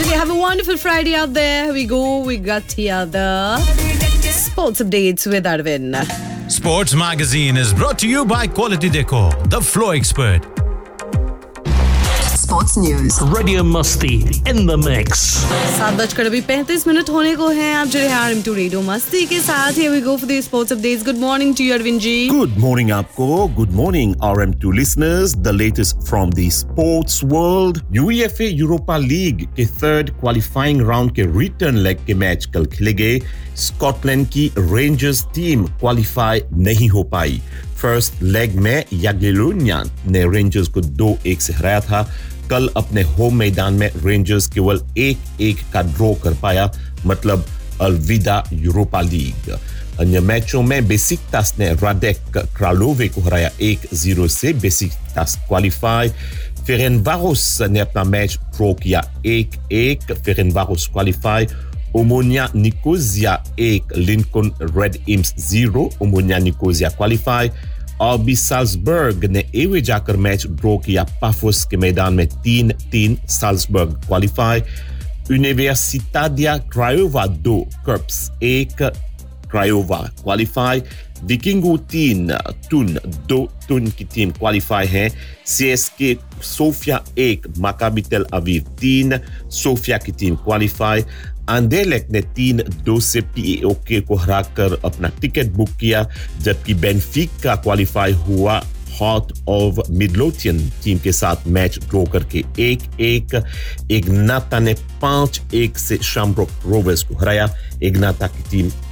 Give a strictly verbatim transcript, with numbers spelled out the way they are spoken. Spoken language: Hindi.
Okay, have a wonderful Friday out there. Here we go. We got here the sports updates with Arvind. Sports Magazine is brought to you by Quality Deco, the flow expert. Sports News. Radio Musti in the mix. सात बजकर अभी पैंतीस मिनट होने को हैं. आप जुड़े हैं आर एम टू रेडियो मस्ती के साथ. Here we go for the sports updates. Good morning to you, Arvind ji. Good morning, आपको. Good morning, R M two listeners. The latest from the sports world. UEFA Europa League के third qualifying round के return leg के मैच कल खेले गए. स्कॉटलैंड की रेंजर्स टीम क्वालिफाई नहीं हो पाई. फर्स्ट लेग में याग्लेलोनिया ने रेंजर्स को दो एक से हराया था. कल अपने होम मैदान में रेंजर्स केवल एक एक का ड्रॉ कर पाया. मतलब अलविदा यूरोपा लीग. अन्य मैचों में बेसिक्तास ने राडेक क्रालोवे को हराया एक जीरो से. बेसिक्तास क्वालिफाई. फेरेनवारोस ने अपना मैच ड्रॉ किया एक एक. फेरेनवारोस क्वालिफाई. Omonia Nicosia एक, Lincoln Red Imps zero. Omonia Nicosia qualify. R B Salzburg ने एवे जाकर मैच ड्रॉ किया पाफोस के मैदान में तीन तीन. Salzburg qualify. Universitatea Craiova दो, Kerps एक, Craiova qualify. Vikingu तीन, Thun दो, Thun की टीम क्वालिफाई है. C S K सोफिया एक, Maccabi Tel Aviv तीन, सोफिया की टीम क्वालिफाई. Anderlecht ने तीन दो से P A O K को हराकर अपना टिकट बुक किया. जबकि बेनफिका क्वालिफाई हुआ हार्ट ऑफ मिडलोथियन टीम के साथ मैच ड्रॉ करके एक एक. इग्नाता ने पांच एक से शैम्ब्रोक रोवर्स को हराया. इग्नाता की टीम